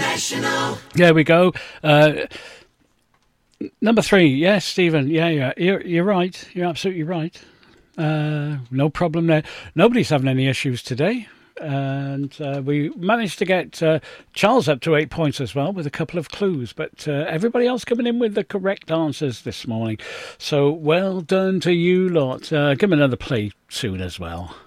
There we go. Number 3, yes, Stephen. Yeah, you're right. You're absolutely right. No problem there. Nobody's having any issues today. And we managed to get Charles up to 8 points as well with a couple of clues, but everybody else coming in with the correct answers this morning. So well done to you lot. Give me another play soon as well.